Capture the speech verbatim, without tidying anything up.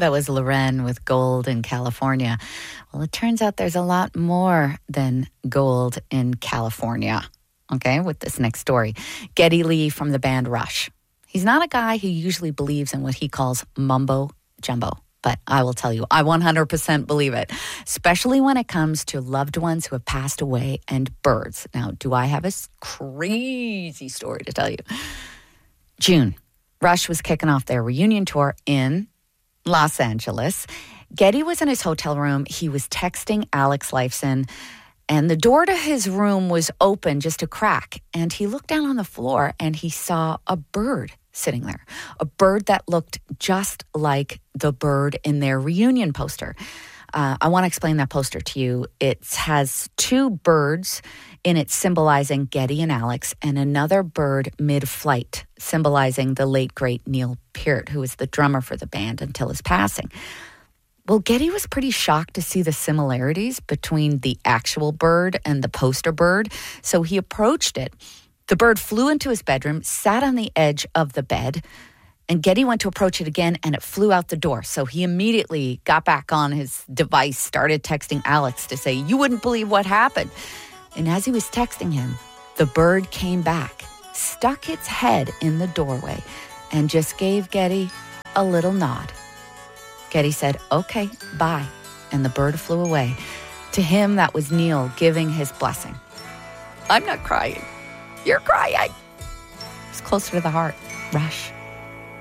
That was Loren with Gold in California. Well, it turns out there's a lot more than gold in California. Okay, with this next story. Geddy Lee from the band Rush. He's not a guy who usually believes in what he calls mumbo jumbo. But I will tell you, I one hundred percent believe it, especially when it comes to loved ones who have passed away and birds. Now, do I have a crazy story to tell you? June, Rush was kicking off their reunion tour in Los Angeles. Geddy was in his hotel room. He was texting Alex Lifeson, and the door to his room was open, just a crack. And he looked down on the floor and he saw a bird sitting there, a bird that looked just like the bird in their reunion poster. Uh, I want to explain that poster to you. It has two birds in it symbolizing Geddy and Alex, and another bird mid-flight symbolizing the late, great Neil Peart, who was the drummer for the band until his passing. Well, Geddy was pretty shocked to see the similarities between the actual bird and the poster bird, so he approached it. The bird flew into his bedroom, sat on the edge of the bed, and Geddy went to approach it again, and it flew out the door. So he immediately got back on his device, started texting Alex to say, "You wouldn't believe what happened." And as he was texting him, the bird came back, stuck its head in the doorway, and just gave Geddy a little nod. Geddy said, "Okay, bye," and the bird flew away. To him, that was Neil giving his blessing. I'm not crying. You're crying. It's closer to the heart. Rush.